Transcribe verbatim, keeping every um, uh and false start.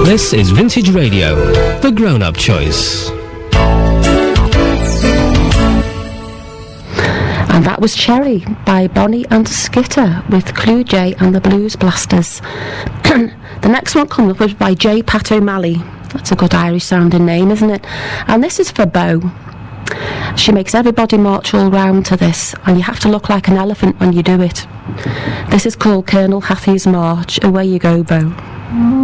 This is Vintage Radio, the grown-up choice. And that was Cherry by Bonnie and Skitter with Clue J and the Blues Blasters. The next one comes up was by J. Pat O'Malley. That's a good Irish sounding name, isn't it? And this is for Bo. She makes everybody march all round to this, and you have to look like an elephant when you do it. This is called Colonel Hathie's March. Away you go, Bo.